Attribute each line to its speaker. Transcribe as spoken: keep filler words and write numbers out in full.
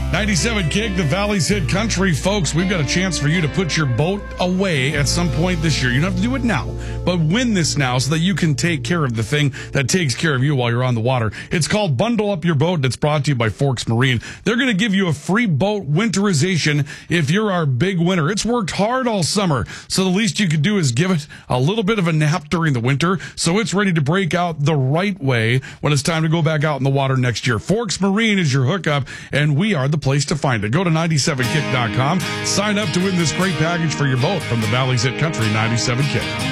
Speaker 1: ninety-seven Kick, the Valley's Hit Country. Folks, we've got a chance for you to put your boat away at some point this year. You don't have to do it now, but win this now so that you can take care of the thing that takes care of you while you're on the water. It's called Bundle Up Your Boat, and it's brought to you by Forks Marine. They're going to give you a free boat winterization if you're our big winner. It's worked hard all summer, so the least you could do is give it a little bit of a nap during the winter so it's ready to break out the right way when it's time to go back out in the water next year. Forks Marine is your hookup, and we are the place to find it. Go to ninety-seven kick dot com. Sign up to win this great package for your boat from the Valley's Hit Country ninety-seven Kick.